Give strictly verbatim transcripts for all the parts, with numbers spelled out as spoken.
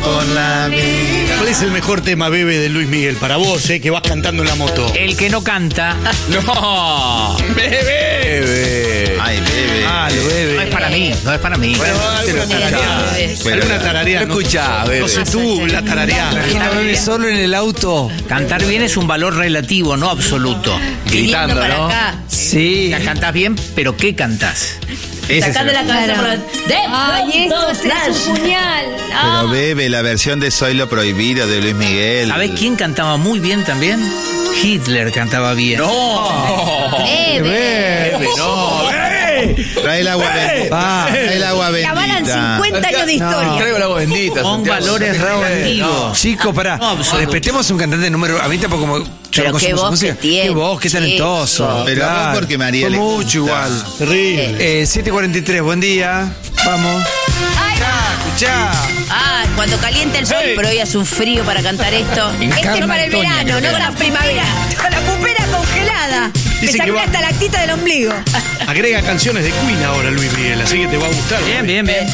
por la vida. ¿Cuál es el mejor tema, Bebe, de Luis Miguel? Para vos, eh, que vas cantando en la moto. El que no canta. ¡No! ¡Bebe! Bebe. Ay, Bebe. Ah, lo Bebe. No es para mí, no es para mí. Bueno, alguna tarareada. Pero- Alguna tarareada. No escuchá, Bebe. No sé tú, la tarareada. Imagina a Bebe solo en el auto. Cantar bien es un valor relativo, no absoluto. Gritando, para ¿no? acá. Sí. Ya cantás bien, pero ¿qué cantás? Ese es Sacando el- la cabeza por la... ¡De Ay, pronto, esto es flash! un puñal. Ah. Pero Bebe, la versión de Soy lo prohibido de Luis Miguel. ¿Sabés quién cantaba muy bien también? Hitler cantaba bien. No. Bebe. Bebe, no. Trae el agua bendita. Va. Trae el agua Que avalan bendita. cincuenta años de historia. Traigo el agua bendita. Con Santiago. valores relativos. Chico, pará. No, absoluto. Respetemos un cantante de número. A mí tampoco me. yo Pero no qué consumo su voz música. que tiene. Qué voz, qué Sí. talentoso. Pero Claro. vos porque María Fue le mucho gusta. igual. Terrible. Eh, siete cuarenta y tres, buen día. Vamos. Ay, Escuchá. ah, cuando calienta el sol, Hey. pero hoy hace un frío para cantar esto. En Este es Carmen para el Antonia, verano, creo. no con la primavera. Con la pupera congelada. Me Dice saqué que va- una estalactita del ombligo. Agrega canciones de Queen ahora, Luis Miguel, así que te va a gustar. Bien, bien, bien.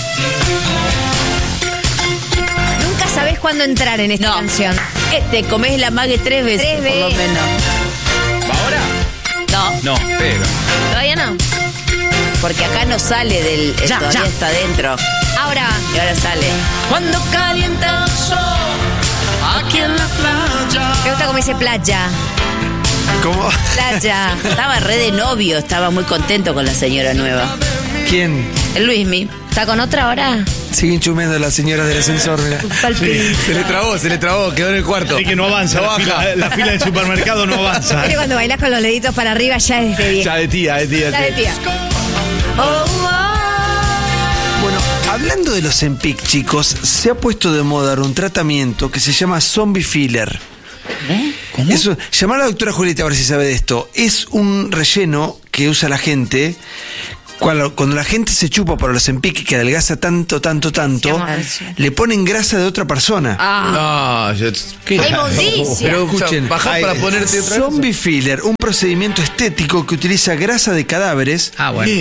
Nunca sabés cuándo entrar en esta No. canción. Eh, te comés la mague tres veces, Tres por lo veces. menos. ¿Ahora? No, No, pero. ¿Todavía no? porque acá no sale del... Ya, todavía ya. está adentro. Ahora. Y ahora sale. Cuando calienta el sol, aquí en la playa. Me gusta como dice playa. ¿Cómo? Playa. Estaba re de novio, estaba muy contento con la señora nueva. ¿Quién? El Luismi. ¿Está con otra ahora? Siguen chumeando las señoras del ascensor, mira. Se le trabó, se le trabó, quedó en el cuarto. Así que no avanza, No la, baja. fila, la fila del supermercado no avanza. Pero cuando bailás con los deditos para arriba ya es de vieja. Ya de tía, de tía. Ya de tía. Oh, oh. Bueno, hablando de los Zempic, chicos, se ha puesto de moda un tratamiento que se llama zombie filler. ¿Eh? Eso, llamar a la doctora Julieta a ver si sabe de esto. Es un relleno que usa la gente. Cuando, cuando la gente se chupa por los Zempic que adelgaza tanto, tanto, tanto, le ponen grasa de otra persona. Ah, No, yo... ¡Qué inmundicia! Pero escuchen, bajá para ponerte otra Zombie filler, un procedimiento estético que utiliza grasa de cadáveres Ah, bueno.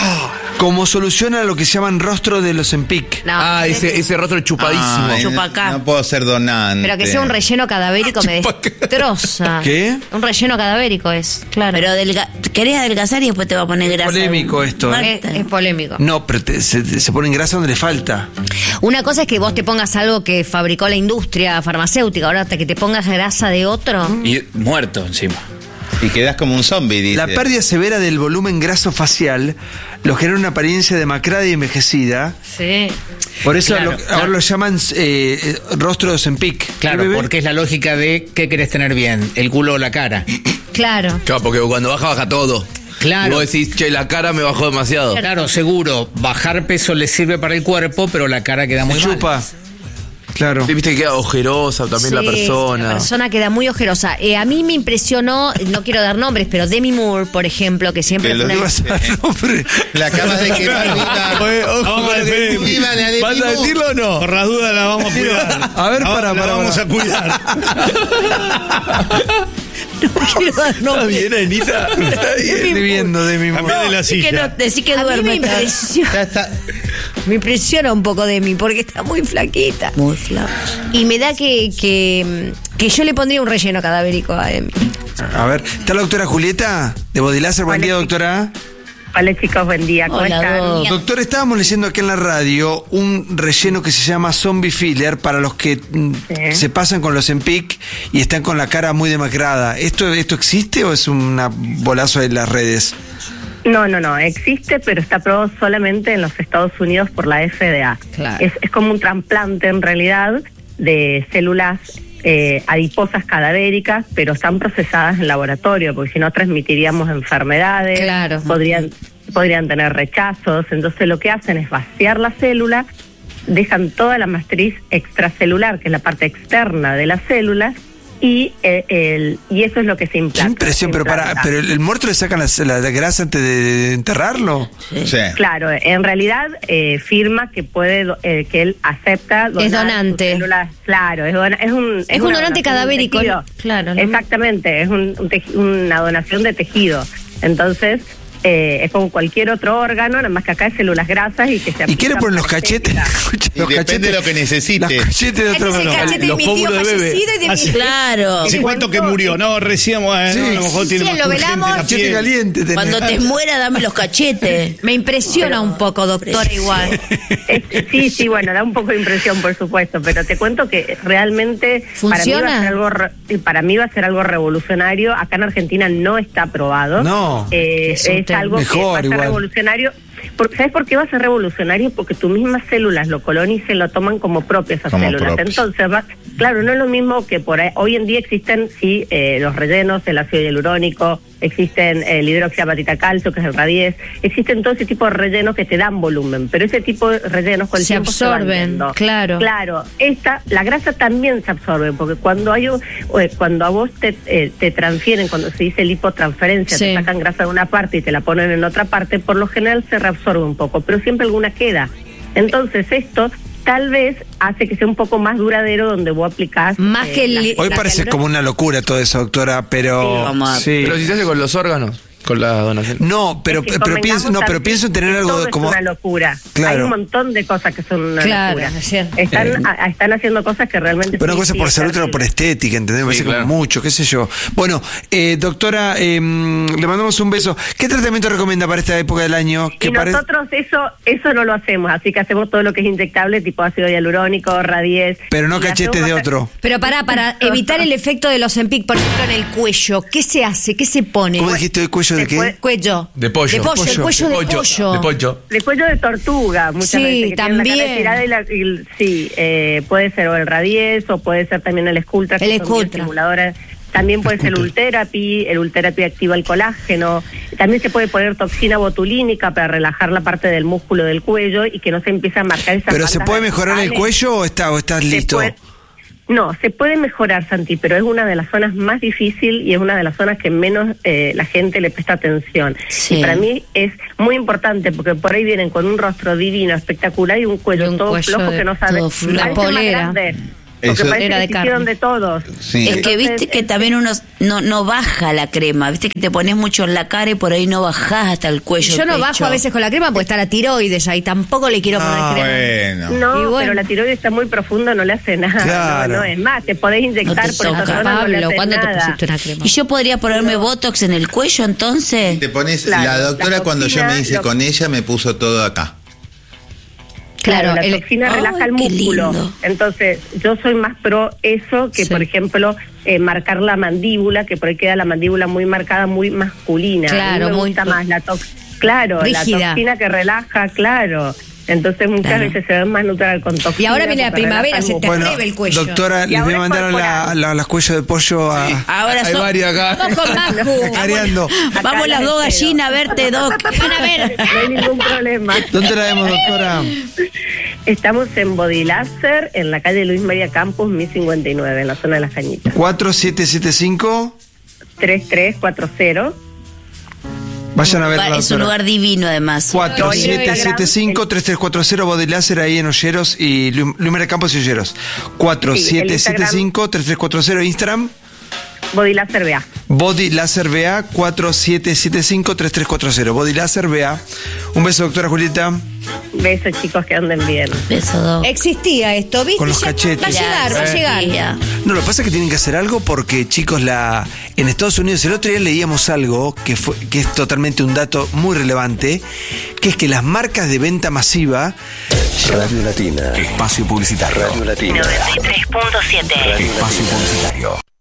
como solución a lo que se llaman rostro de los Zempic. No, Ah, ese, ese rostro chupadísimo. Ay, Chupa acá. No puedo ser donante. pero que sea un relleno cadavérico me destroza. ¿Qué? Un relleno cadavérico es, claro. Pero adelga- querés adelgazar y después te va a poner grasa. Polémico esto, ¿eh? es, es polémico. No, pero te- se, se ponen grasa donde le falta. Una cosa es que vos te pongas algo que fabricó la industria farmacéutica, ahora hasta que te pongas grasa de otro. Y muerto encima. Y quedás como un zombie, dice. La pérdida severa del volumen graso facial lo genera una apariencia demacrada y envejecida. Sí. Por eso Claro, lo- claro. ahora lo llaman eh, eh, rostro de Zempic. Claro, ¿Qué, bebé? porque es la lógica de ¿qué querés tener bien? ¿El culo o la cara? Claro. Claro, porque cuando baja, baja todo. Claro. Y vos decís, che, la cara me bajó demasiado. Claro, seguro. Bajar peso le sirve para el cuerpo, pero la cara queda muy Se mal. chupa. Claro. Sí, viste que queda ojerosa también la Sí, persona. La persona queda muy ojerosa. Eh, a mí me impresionó, no quiero dar nombres, pero Demi Moore, por ejemplo, que siempre Que fue lo una... ¿Qué vas a dar nombre? La acabas de quemar, Rita. Oye, ojo, Vamos a decir, Viva la de ¿vas a Mimú. decirlo o no? por las dudas la vamos a cuidar. A ver, La- para, la para, vamos para. a cuidar. No quiero dar nombre. Anita? Está bien. Estoy viendo de mi Cambiá de la Es que no, silla. decí que A mí duerme. me impresiona, Ya está. me impresiona un poco Demi, porque está muy flaquita. Muy flaco. Y me da que, que, que yo le pondría un relleno cadavérico a Demi. A ver, ¿está la doctora Julieta de Body Laser? Buen día, doctora. Hola chicos, buen día, ¿cómo Hola, están? Doc. Doctor, estábamos leyendo aquí en la radio un relleno que se llama zombie filler para los que mm, Sí. se pasan con los Zempic y están con la cara muy demacrada. ¿Esto, esto existe o es un bolazo de las redes? No, no, no, existe, pero está aprobado solamente en los Estados Unidos por la F D A. Claro. Es, es como un trasplante en realidad de células eh, adiposas cadavéricas, pero están procesadas en laboratorio, porque si no transmitiríamos enfermedades, Claro. podrían, podrían tener rechazos. Entonces lo que hacen es vaciar la célula, dejan toda la matriz extracelular, que es la parte externa de la célula, y eh, el y eso es lo que se Qué implanta. impresión, pero para, implanta. pero el, el muerto le sacan la, la grasa antes de, de enterrarlo. Sí. Claro, en realidad eh, firma que puede, do- eh, que él acepta donar Es donante. sus células. Claro, es, dona- es un Es un una donante donación de cadavérico, tejido. claro, ¿no? Exactamente, es un, un teji- una donación de tejido. Entonces, Eh, es como cualquier otro órgano, nada más que acá es células grasas y que se ¿Y qué le aplican ponen los para cachetes? estética. Escucha, Y los depende cachetes- de lo que necesite. Los cachetes de otro Este es el no. cachete de Los mi tío pómulos de bebé. fallecido y de mi... Así. Claro. ¿Hace cuánto que murió? No, recién, bueno, Sí. a lo mejor tiene Sí, más lo urgente velamos. la Cachete piel. caliente tenés. Cuando te muera, dame los cachetes. Me impresiona un poco, doctora, igual. Es- sí, sí, bueno, da un poco de impresión, por supuesto, pero te cuento que realmente para mí, va ¿Funciona? a ser algo re- para mí va a ser algo revolucionario. Acá en Argentina no está aprobado. No. Eh, Es un es tema. algo que Mejor, va a ser igual. revolucionario. Por- ¿Sabes por qué va a ser revolucionario? Porque tus mismas células lo colonizan y lo toman como propias esas Como células. propias. Entonces, va, claro, no es lo mismo que por ahí. Hoy en día existen, sí, eh, los rellenos, el ácido hialurónico, existen el hidroxiapatita calcio, que es el Radies, existen todo ese tipo de rellenos que te dan volumen, pero ese tipo de rellenos con el Se tiempo se van absorben, yendo. claro. Claro, esta, la grasa también se absorbe, porque cuando hay un- eh, cuando a vos te, eh, te transfieren, cuando se dice lipotransferencia, Sí. te sacan grasa de una parte y te la ponen en otra parte, por lo general se reabsorbe un poco, pero siempre alguna queda. Entonces esto tal vez hace que sea un poco más duradero donde vos aplicás. Más eh, que el- la- Hoy la parece hialuron- como una locura todo eso, doctora, pero... Sí, vamos a- sí. Pero si se hace con los órganos, con la donación. No, pero, Es que pero, convengamos pienso, no, pero también pienso en tener que algo todo de como... es una locura. Claro. Hay un montón de cosas que son una Claro, locura. es cierto. Están, Eh, a- están haciendo cosas que realmente... Pero una sí, cosa sí, por es salud, otra terrible. por estética, ¿entendés? Me Sí, parece como claro. mucho, qué sé yo. Bueno, eh, doctora, eh, le mandamos un beso. ¿Qué tratamiento recomienda para esta época del año? Y Que pare- nosotros eso eso no lo hacemos, así que hacemos todo lo que es inyectable, tipo ácido hialurónico, Radies. Pero no Y cachetes hacemos de bastante- otro. Pero pará, para evitar el efecto de los Ozempic, por ejemplo, en el cuello, ¿qué se hace? ¿Qué se pone? ¿Cómo dijiste el cuello de Se qué? puede- Cuello. De pollo. De pollo, el Pollo. cuello de pollo. pollo. De pollo. De cuello de tortuga, muchas Sí, veces que tienen la cara también. estirada y la- y- sí, eh, puede ser o el Radies o puede ser también el Sculptra, El que son Sculptra. bioestimuladores. También puede ser el Ultherapy, el Ultherapy activa el colágeno. También se puede poner toxina botulínica para relajar la parte del músculo del cuello y que no se empiece a marcar esas ¿Pero se bandas puede mejorar el verticales. cuello o, está, o estás Se listo? puede- no, se puede mejorar, Santi, pero es una de las zonas más difíciles y es una de las zonas que menos eh, la gente le presta atención. Sí. Y para mí es muy importante porque por ahí vienen con un rostro divino, espectacular y un cuello Y un todo cuello flojo de- que no sabe. todo flojo. Parece más Polera. grande, porque Eso- parece Era que de se hicieron carne. de todos. Sí. Es que Entonces, viste que también uno no, no baja la crema, viste que te pones mucho en la cara y por ahí no bajás hasta el cuello. Yo el no pecho. bajo a veces con la crema porque está la tiroides ahí, tampoco le quiero poner Ah, crema. bueno. No, Y bueno. pero la tiroides está muy profunda, no le hace nada. Claro. No, no es más, te podés inyectar No te por esa toca. zona, no le Pablo, hace ¿cuándo te nada. pusiste una crema? ¿Y yo podría ponerme botox en el cuello entonces? Te pones, Claro, la doctora la cuando yo toxina, me hice lo- con ella me puso todo acá. Claro, Claro, la el- toxina Ay, relaja el qué músculo. lindo. Entonces, yo soy más pro eso que, Sí. por ejemplo, eh, marcar la mandíbula, que por ahí queda la mandíbula muy marcada, muy masculina. Claro, a mí me muy- gusta más la tox Claro, rígida. la toxina que relaja, claro. Entonces, muchas Claro. veces se ven más natural con toxina. Y ahora viene la porque primavera, relaja el se te músculo. Bueno, atreve el cuello. doctora, les voy a ahora es mandar la, corporal. la- las cuellos de pollo a... Ahora Hay son- varias acá. Vamos con Maju. cacareando. Acá Vamos las las dos espero. gallinas a verte, Doc. Van a ver. No hay ningún problema. ¿Dónde la vemos, doctora? Estamos en Body Laser, en la calle Luis María Campos, mil cincuenta y nueve, en la zona de las Cañitas. cuatro siete siete cinco. tres tres cuatro cero. Vayan a ver la Es un doctora. lugar divino además. cuatro siete siete cinco El- tres tres cuatro cero Body Láser ahí en Olleros y Lu- Luis María Campos y Olleros. cuatro siete siete cinco tres tres cuatro cero Instagram. Body Laser B A. Body Láser B A cuatro siete siete cinco tres tres cuatro cero. Body Láser B A. Un beso, doctora Julieta. Besos, chicos, que anden bien. Beso, Doc. Existía esto, ¿viste? Con los Ya cachetes. Va a llegar, va a llegar. Ya. No, lo que pasa es que tienen que hacer algo porque, chicos, la en Estados Unidos el otro día leíamos algo que fue que es totalmente un dato muy relevante, que es que las marcas de venta masiva Radio Latina. Espacio publicitario. Radio Latina. noventa y tres punto siete. Espacio publicitario.